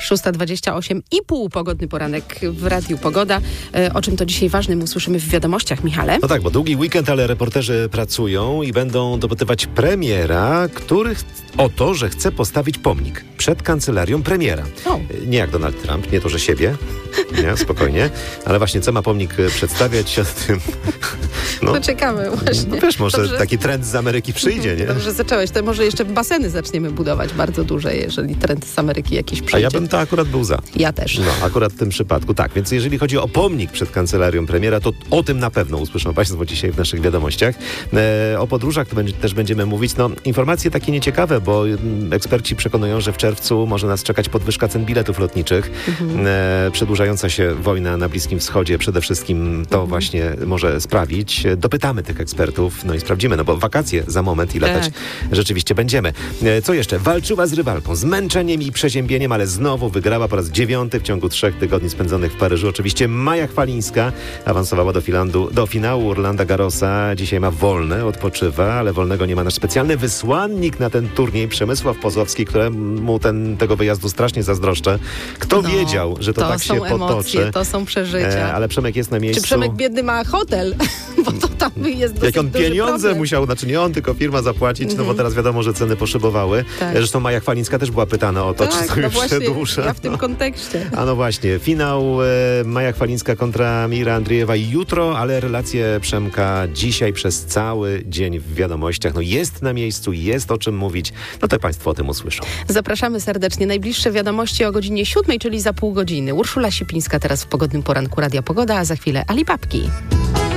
6:28,5 pogodny poranek w Radiu Pogoda. O czym to dzisiaj ważnym usłyszymy w wiadomościach, Michale. No tak, bo długi weekend, ale reporterzy pracują i będą dopytywać premiera, o to, że chce postawić pomnik przed kancelarią premiera. Nie jak Donald Trump, nie to, że siebie, nie, spokojnie, ale właśnie co ma pomnik przedstawiać o tym. No czekamy właśnie. No wiesz, może taki trend z Ameryki przyjdzie, nie? Dobrze zacząłeś, to może jeszcze baseny zaczniemy budować bardzo duże, jeżeli trend z Ameryki jakiś przyjdzie. A ja bym to akurat był za. Ja też. No, akurat w tym przypadku tak. Więc jeżeli chodzi o pomnik przed kancelarią premiera, to o tym na pewno usłyszą Państwo dzisiaj w naszych wiadomościach. O podróżach to też będziemy mówić. No, informacje takie nieciekawe, bo eksperci przekonują, że w czerwcu może nas czekać podwyżka cen biletów lotniczych. Przedłużająca się wojna na Bliskim Wschodzie przede wszystkim to właśnie może sprawić. Dopytamy tych ekspertów, no i sprawdzimy, no bo wakacje za moment i latać rzeczywiście będziemy. Co jeszcze? Walczyła z rywalką, zmęczeniem i przeziębieniem, ale znowu wygrała po raz 9 w ciągu 3 tygodni spędzonych w Paryżu. Oczywiście Maja Chwalińska awansowała do finału Rolanda Garrosa. Dzisiaj ma wolne, odpoczywa, ale wolnego nie ma nasz specjalny wysłannik na ten turniej, Przemysław Pozowski, któremu tego wyjazdu strasznie zazdroszczę. Kto wiedział, że to tak się potoczy? Emocje, to są przeżycia. Ale Przemek jest na miejscu. Czy Przemek biedny ma hotel? Bo to tam jest dosyć jak on pieniądze problem. musiał, znaczy nie on, tylko firma zapłacić, no bo teraz wiadomo, że ceny poszybowały. Tak. Zresztą Maja Chwalińska też była pytana o to, czy to już się dłuższe. Ja w tym kontekście. A no właśnie, finał Maja Chwalińska kontra Mira Andriejewa jutro, ale relacje Przemka dzisiaj przez cały dzień w wiadomościach. No jest na miejscu, jest o czym mówić, no to Państwo o tym usłyszą. Zapraszamy serdecznie. Najbliższe wiadomości o godzinie 7, czyli za pół godziny. Urszula Sipińska teraz w pogodnym poranku Radia Pogoda, a za chwilę Ali Babki.